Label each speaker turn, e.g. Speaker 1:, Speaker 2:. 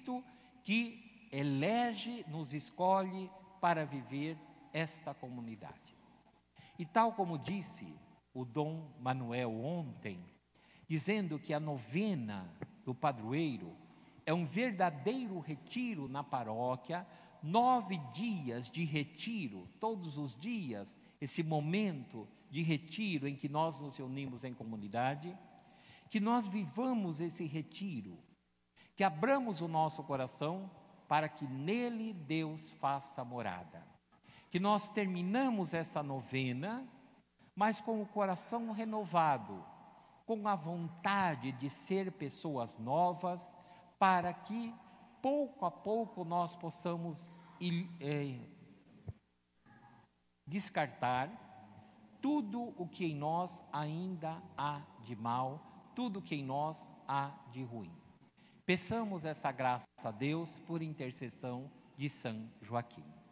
Speaker 1: Cristo que elege, nos escolhe para viver esta comunidade. E tal como disse o Dom Manuel ontem, dizendo que a novena do padroeiro é um verdadeiro retiro na paróquia, 9 dias de retiro, todos os dias, esse momento de retiro em que nós nos reunimos em comunidade, que nós vivamos esse retiro, que abramos o nosso coração para que nele Deus faça morada. Que nós terminamos essa novena, mas com o coração renovado, com a vontade de ser pessoas novas, para que pouco a pouco nós possamos descartar tudo o que em nós ainda há de mal, tudo o que em nós há de ruim. Peçamos essa graça a Deus por intercessão de São Joaquim.